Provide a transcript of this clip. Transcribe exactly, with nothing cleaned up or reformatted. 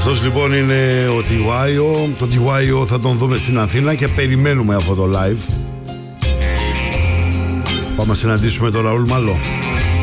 Αυτός λοιπόν είναι ο ντι γουάι ο. Το ντι γουάι ο θα τον δούμε στην Αθήνα και περιμένουμε αυτό το live. Πάμε να συναντήσουμε τον Ραούλ Μαλό.